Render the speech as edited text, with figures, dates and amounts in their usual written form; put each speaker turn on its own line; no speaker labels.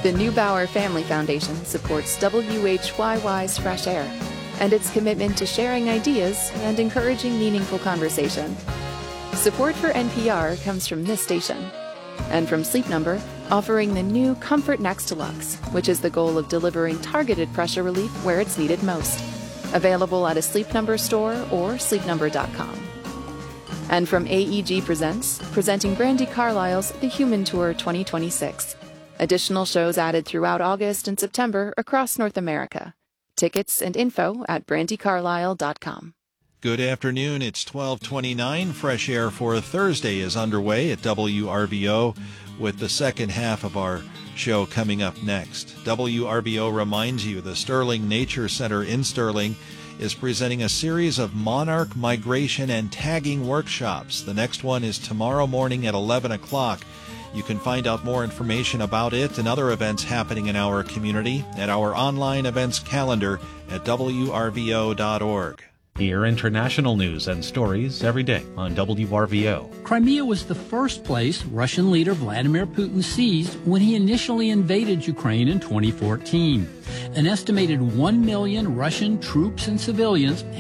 The Neubauer Family Foundation supports WHYY's Fresh Air and its commitment to sharing ideas and encouraging meaningful conversation. Support for NPR comes from this station and from Sleep Number, offering the new Comfort Next Deluxe, which is the goal of delivering targeted pressure relief where it's needed most. Available at a Sleep Number store or sleepnumber.com. And from AEG Presents, presenting Brandi Carlile's The Human Tour 2026. Additional shows added throughout August and September across North America. Tickets and info at brandicarlisle.com.
Good afternoon. It's 12:29. Fresh Air for Thursday is underway at WRVO with the second half of our show coming up next. WRVO reminds you the Sterling Nature Center in Sterling is presenting a series of monarch migration and tagging workshops. The next one is tomorrow morning at 11 o'clock. You can find out more information about it and other events happening in our community at our online events calendar at wrvo.org.
Hear international news and stories every day on WRVO.
Crimea was the first place Russian leader Vladimir Putin seized when he initially invaded Ukraine in 2014. An estimated 1 million Russian troops and civilians